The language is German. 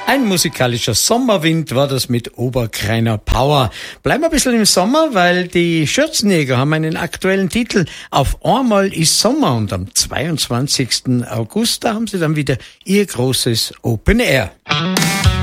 Ein musikalischer Sommerwind war das mit Oberkreiner Power. Bleiben wir ein bisschen im Sommer, weil die Schürzenjäger haben einen aktuellen Titel. Auf einmal ist Sommer und am 22. August, da haben sie dann wieder ihr großes Open Air.